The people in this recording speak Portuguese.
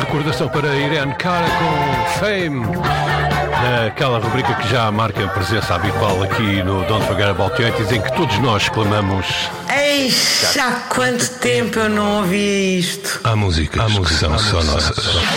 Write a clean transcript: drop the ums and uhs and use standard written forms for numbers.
recordação para Irene Cara com Fame, aquela rubrica que já marca a presença habitual aqui no Don't Forget About the 80s, em que todos nós exclamamos: Eixa, há quanto tempo eu não ouvia isto. há músicas que são só nossas.